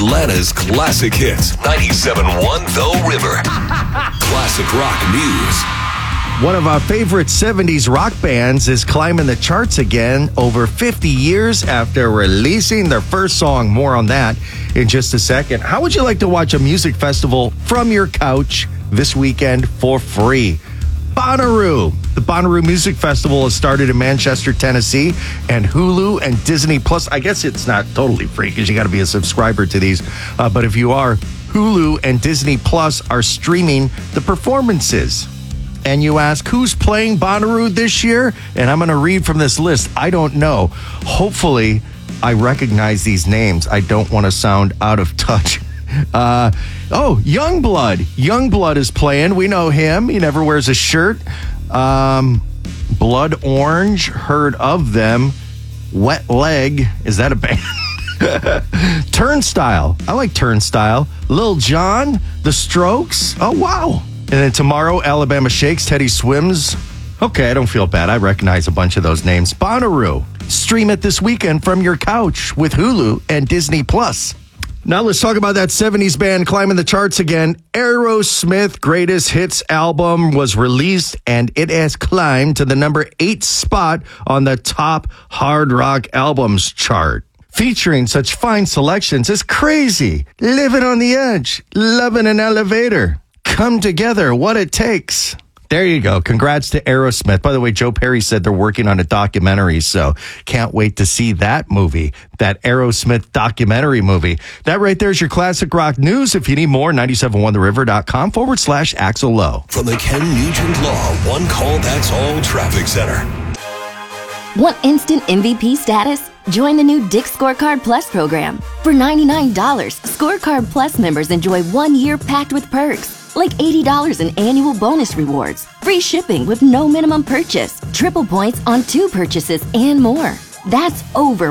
Atlanta's classic hits. 97.1 The River. Classic rock news. One of our favorite 70s rock bands is climbing the charts again over 50 years after releasing their first song. More on that in just a second. How would you like to watch a music festival from your couch this weekend for free? Bonnaroo. The Bonnaroo Music Festival has started in Manchester, Tennessee, and Hulu and Disney Plus. I guess it's not totally free because you got to be a subscriber to these. But if you are, Hulu and Disney Plus are streaming the performances. And you ask, who's playing Bonnaroo this year? And I'm going to read from this list. I don't know. Hopefully, I recognize these names. I don't want to sound out of touch. Youngblood. Youngblood is playing. We know him. He never wears a shirt. Blood Orange. Heard of them. Wet Leg. Is that a band? Turnstile. I like Turnstile. Lil Jon. The Strokes. Oh, wow. And then tomorrow, Alabama Shakes, Teddy Swims. Okay, I don't feel bad. I recognize a bunch of those names. Bonnaroo. Stream it this weekend from your couch with Hulu and Disney Plus. Now let's talk about that 70s band climbing the charts again. Aerosmith Greatest Hits album was released and it has climbed to the number 8 spot on the top hard rock albums chart. Featuring such fine selections as Crazy, Living on the Edge, Loving an Elevator, Come Together, What It Takes. There you go. Congrats to Aerosmith. By the way, Joe Perry said they're working on a documentary, so can't wait to see that movie, that Aerosmith documentary movie. That right there is your classic rock news. If you need more, 971theriver.com/Axel Lowe. From the Ken Nugent Law One Call That's All Traffic Center. Want instant MVP status? Join the new Dick's Scorecard Plus program. For $99, Scorecard Plus members enjoy 1 year packed with perks. Like $80 in annual bonus rewards, free shipping with no minimum purchase, triple points on 2 purchases, and more. That's over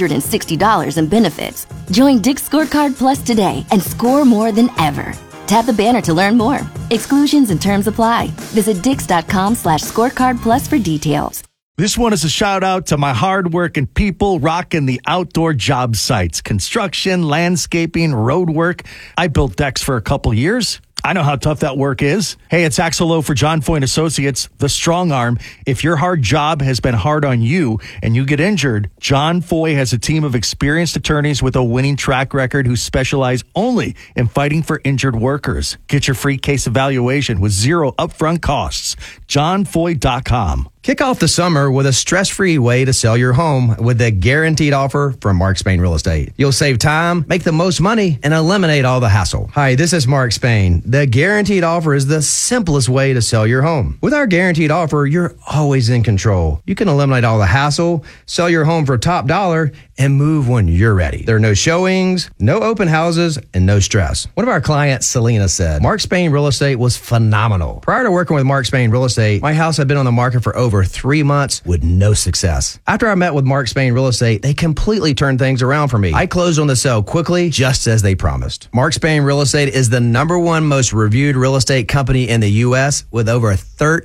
$160 in benefits. Join Dick's Scorecard Plus today and score more than ever. Tap the banner to learn more. Exclusions and terms apply. Visit dix.com/scorecard plus for details. This one is a shout out to my hardworking people rocking the outdoor job sites, construction, landscaping, road work. I built decks for a couple years. I know how tough that work is. Hey, it's Axel Lowe for John Foy & Associates, the strong arm. If your hard job has been hard on you and you get injured, John Foy has a team of experienced attorneys with a winning track record who specialize only in fighting for injured workers. Get your free case evaluation with 0 upfront costs. JohnFoy.com. Kick off the summer with a stress-free way to sell your home with the guaranteed offer from Mark Spain Real Estate. You'll save time, make the most money, and eliminate all the hassle. Hi, this is Mark Spain. The guaranteed offer is the simplest way to sell your home. With our guaranteed offer, you're always in control. You can eliminate all the hassle, sell your home for top dollar, and move when you're ready. There are no showings, no open houses, and no stress. One of our clients, Selena, said, Mark Spain Real Estate was phenomenal. Prior to working with Mark Spain Real Estate, my house had been on the market for over 3 months with no success. After I met with Mark Spain Real Estate, they completely turned things around for me. I closed on the sale quickly, just as they promised. Mark Spain Real Estate is the #1 most reviewed real estate company in the U.S. with over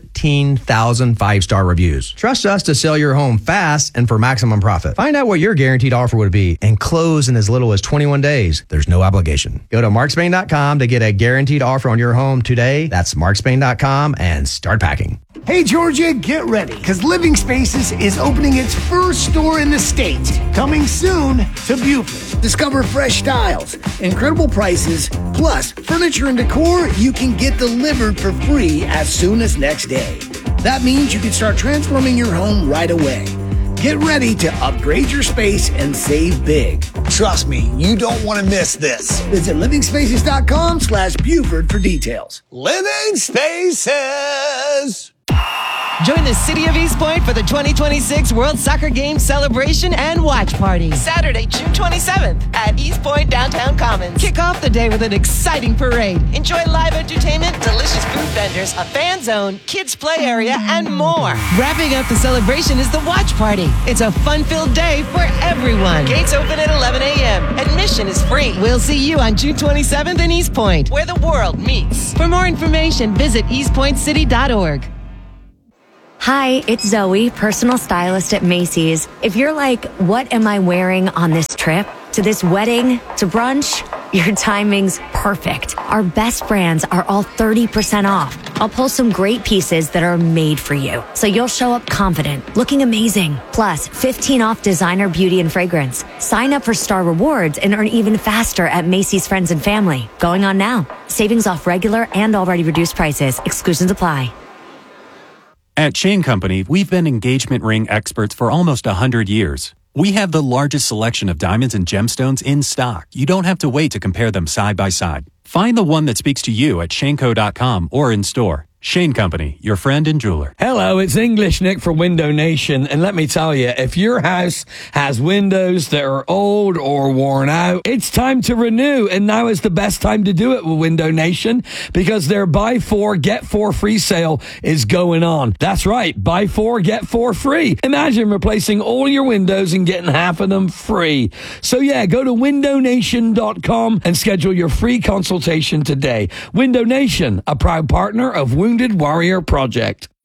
13,000 5-star reviews. Trust us to sell your home fast and for maximum profit. Find out what your guaranteed offer would be and close in as little as 21 days. There's no obligation. Go to markspain.com to get a guaranteed offer on your home today. That's markspain.com and start packing. Hey, Georgia, get ready, because Living Spaces is opening its first store in the state, coming soon to Buford. Discover fresh styles, incredible prices, plus furniture and decor you can get delivered for free as soon as next day. That means you can start transforming your home right away. Get ready to upgrade your space and save big. Trust me, you don't want to miss this. Visit livingspaces.com/Buford for details. Living Spaces! Join the city of East Point for the 2026 World Soccer Games celebration and watch party. Saturday, June 27th at East Point Downtown Commons. Kick off the day with an exciting parade. Enjoy live entertainment, delicious food vendors, a fan zone, kids play area, and more. Wrapping up the celebration is the watch party. It's a fun-filled day for everyone. Gates open at 11 a.m. Admission is free. We'll see you on June 27th in East Point, where the world meets. For more information, visit eastpointcity.org. Hi, it's Zoe, personal stylist at Macy's. If you're like, what am I wearing on this trip? To this wedding? To brunch? Your timing's perfect. Our best brands are all 30% off. I'll pull some great pieces that are made for you, so you'll show up confident, looking amazing. Plus, 15 off designer beauty and fragrance. Sign up for Star Rewards and earn even faster at Macy's Friends and Family. Going on now. Savings off regular and already reduced prices. Exclusions apply. At Shane Company, we've been engagement ring experts for almost 100 years. We have the largest selection of diamonds and gemstones in stock. You don't have to wait to compare them side by side. Find the one that speaks to you at shaneco.com or in store. Shane Company, your friend and jeweler. Hello, it's English Nick from Window Nation. And let me tell you, if your house has windows that are old or worn out, it's time to renew. And now is the best time to do it with Window Nation because their buy 4, get 4 free sale is going on. That's right. Buy 4, get 4 free. Imagine replacing all your windows and getting half of them free. So yeah, go to windownation.com and schedule your free consultation today. Window Nation, a proud partner of Wounded Warrior Project.